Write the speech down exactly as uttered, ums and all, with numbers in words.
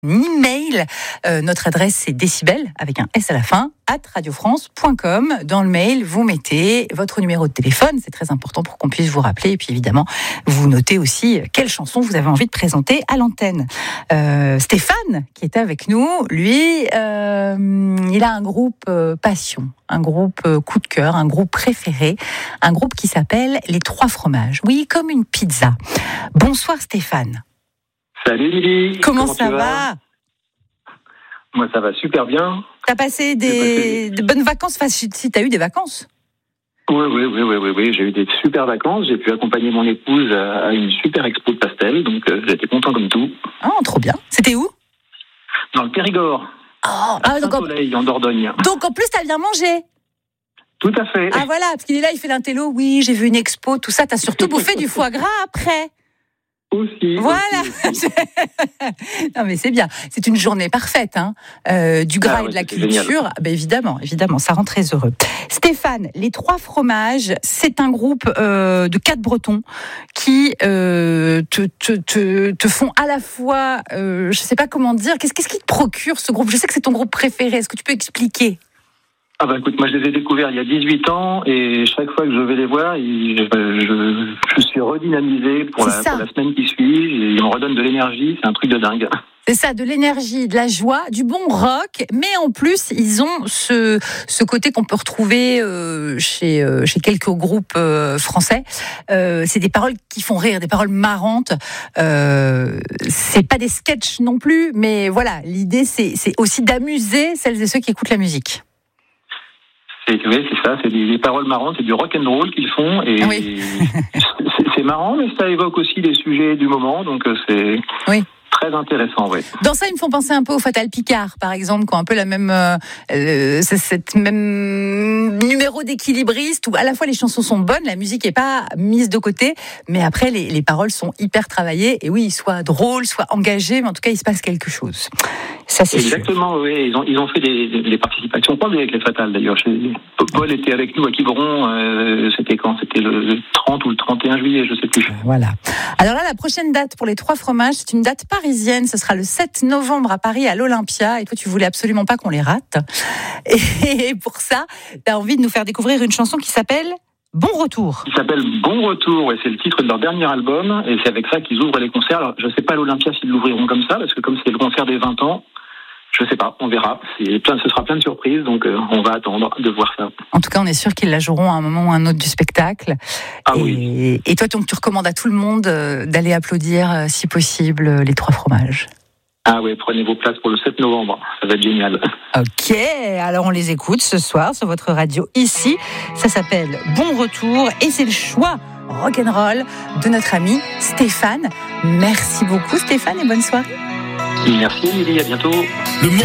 email. Euh, notre adresse c'est décibel avec un S à la fin at radiofrance point com. Dans le mail, vous mettez votre numéro de téléphone, c'est très important pour qu'on puisse vous rappeler. Et puis évidemment, vous notez aussi quelle chanson vous avez envie de présenter à l'antenne. Euh, Stéphane, qui est avec nous, lui, euh, il a un groupe euh, passion, un groupe euh, coup de cœur, un groupe préféré, un groupe qui s'appelle Les Trois Fromages. Oui, comme une pizza. Bonsoir Stéphane. Salut Lily. Comment, Comment ça va, va Moi ça va super bien. T'as passé des passé... de bonnes vacances, enfin, si t'as eu des vacances. Oui, oui, oui, oui, oui, oui, j'ai eu des super vacances. J'ai pu accompagner mon épouse à une super expo de pastel, donc euh, j'étais content comme tout. Oh, trop bien. C'était où? Dans le Périgord. Oh, à Saint-Soleil, en... en Dordogne. Donc en plus t'as bien mangé. Tout à fait. Ah voilà, parce qu'il est là, il fait l'intello. Oui, j'ai vu une expo, tout ça. T'as surtout bouffé du foie gras après. Aussi. Voilà. Aussi, aussi. Non mais c'est bien. C'est une journée parfaite, hein. Euh, du gras ah, et de la culture. Ben évidemment, évidemment, ça rend très heureux. Stéphane, Les Trois Fromages, c'est un groupe euh, de quatre Bretons qui euh, te, te, te, te font à la fois, euh, je sais pas comment dire, qu'est-ce, qu'est-ce qui te procure ce groupe? Je sais que c'est ton groupe préféré. Est-ce que tu peux expliquer? Ah bah écoute, moi je les ai découverts il y a dix-huit ans et chaque fois que je vais les voir, je, je, je suis redynamisé pour la, pour la semaine qui suit, et ils me redonnent de l'énergie, c'est un truc de dingue. C'est ça, de l'énergie, de la joie, du bon rock, mais en plus ils ont ce, ce côté qu'on peut retrouver euh, chez, euh, chez quelques groupes euh, français. Euh, c'est des paroles qui font rire, des paroles marrantes. Euh, c'est pas des sketchs non plus, mais voilà, l'idée c'est, c'est aussi d'amuser celles et ceux qui écoutent la musique. C'est, oui, c'est ça, c'est des, des paroles marrantes, c'est du rock and roll qu'ils font et oui. c'est, c'est marrant, mais ça évoque aussi des sujets du moment, donc c'est oui. très intéressant, oui. Dans ça, ils me font penser un peu au Fatal Picard, par exemple, qui ont un peu la même, euh, cette même numéro d'équilibriste où à la fois les chansons sont bonnes, la musique est pas mise de côté, mais après les, les paroles sont hyper travaillées et oui, soit drôles, soit engagées, mais en tout cas il se passe quelque chose. Ça, c'est exactement, sûr. Oui. Ils ont, ils ont fait des, des, des participations, pas avec les Fatales d'ailleurs. Paul était avec nous à Quiberon, euh, c'était quand? C'était le trente ou le trente et un juillet, je sais plus. Voilà. Alors là, la prochaine date pour Les Trois Fromages, c'est une date parisienne. Ce sera le sept novembre à Paris, à l'Olympia. Et toi, tu voulais absolument pas qu'on les rate. Et pour ça, tu as envie de nous faire découvrir une chanson qui s'appelle Bon Retour. Il s'appelle Bon Retour, et c'est le titre de leur dernier album, et c'est avec ça qu'ils ouvrent les concerts. Alors, je sais pas à l'Olympia s'ils l'ouvriront comme ça, parce que comme c'est le concert des vingt ans, je sais pas, on verra. C'est plein, ce sera plein de surprises, donc euh, on va attendre de voir ça. En tout cas, on est sûr qu'ils la joueront à un moment ou à un autre du spectacle. Ah et, oui. Et toi, donc, tu recommandes à tout le monde d'aller applaudir, si possible, Les Trois Fromages. Ah oui, prenez vos places pour le sept novembre, ça va être génial. Ok, alors on les écoute ce soir sur votre radio ici. Ça s'appelle Bon Retour et c'est le choix rock'n'roll de notre ami Stéphane. Merci beaucoup Stéphane et bonne soirée. Merci Lily, à bientôt. Le